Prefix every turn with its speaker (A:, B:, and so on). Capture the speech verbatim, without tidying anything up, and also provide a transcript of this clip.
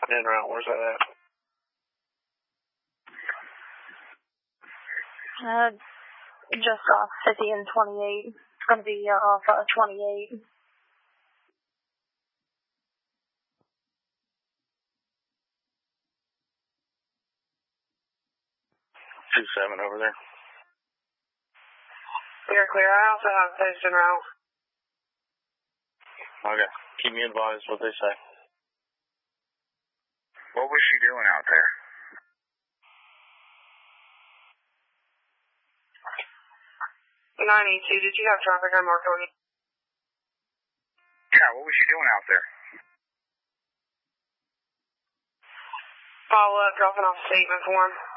A: En route, where's that at?
B: Uh, just off fifty and twenty-eight. It's going to be uh, off uh, twenty-eight.
A: two seven over there.
C: You're clear. I also have those en route.
A: Okay. Keep me advised what they say.
D: What was she doing out there?
C: nine eighty-two, did you have traffic on Marconi?
D: Yeah, what was she doing out there?
C: Follow up, dropping off statement form.